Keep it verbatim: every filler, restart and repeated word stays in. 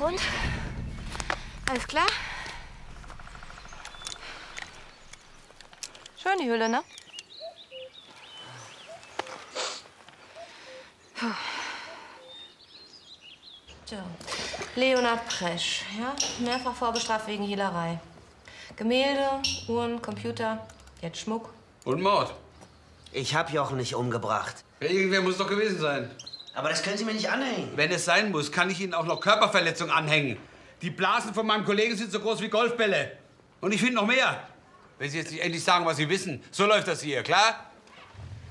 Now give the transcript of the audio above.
Und? Alles klar? Schön, die Hülle, ne? Puh. Tja. Leonhard Presch, ja? Mehrfach vorbestraft wegen Hehlerei. Gemälde, Uhren, Computer, jetzt Schmuck. Und Mord. Ich hab Jochen nicht umgebracht. Ja, irgendwer muss es doch gewesen sein. Aber das können Sie mir nicht anhängen. Wenn es sein muss, kann ich Ihnen auch noch Körperverletzung anhängen. Die Blasen von meinem Kollegen sind so groß wie Golfbälle. Und ich finde noch mehr. Wenn Sie jetzt nicht endlich sagen, was Sie wissen. So läuft das hier, klar?